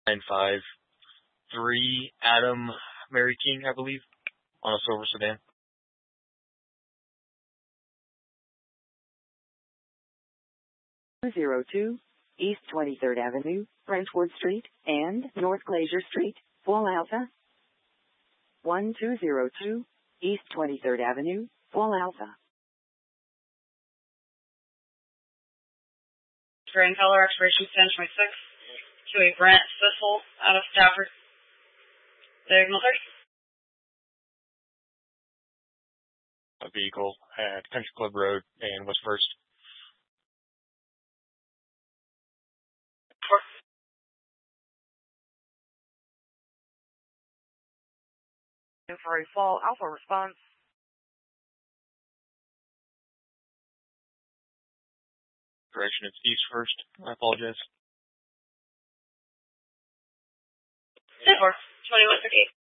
953 Adam Mary King, I believe, on a silver sedan. 202 East 23rd Avenue, Brentwood Street, and North Glacier Street, Fall Alpha. 1202 East 23rd Avenue, Fall Alpha. Gray in color, expiration 10/26, to a Brent Sissel out of Stafford. Signal 30. A vehicle at Country Club Road and West First. For a Fall Alpha response. Correction, it's East First. I apologize. 10-4, 2158.